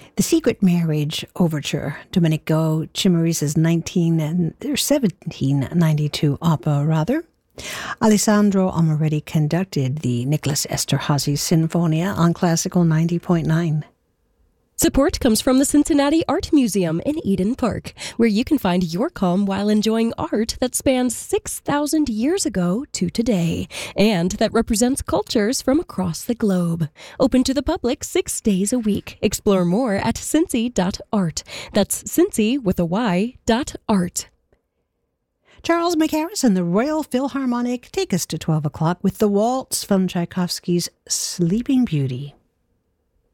The Secret Marriage Overture, Domenico Cimorisa's 1792 opera, rather. Alessandro Amoretti conducted the Nicholas Esterhazy Sinfonia on Classical 90.9. Support comes from the Cincinnati Art Museum in Eden Park, where you can find your calm while enjoying art that spans 6,000 years ago to today, and that represents cultures from across the globe. Open to the public 6 days a week. Explore more at cincy.art. That's Cincy with a Y, .art. Charles McHarris and the Royal Philharmonic take us to 12 o'clock with the waltz from Tchaikovsky's Sleeping Beauty.